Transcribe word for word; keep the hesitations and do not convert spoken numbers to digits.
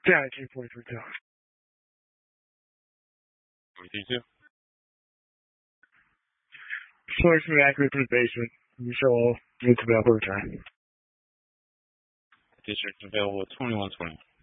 Yeah, two forty-three two. forty-three two. Source me accurate to the basement. You show all units available return. District available at twenty-one twenty.